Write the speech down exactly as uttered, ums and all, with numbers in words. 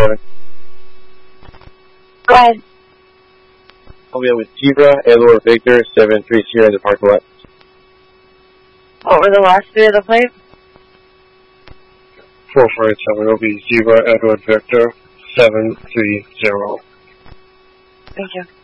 seven. Go ahead. I'll be with Zebra, Edward Victor, seven three zero in the parking lot. What were the last three of the plate? four four eight seven will be Zebra, Edward Victor, seven three zero. Thank you.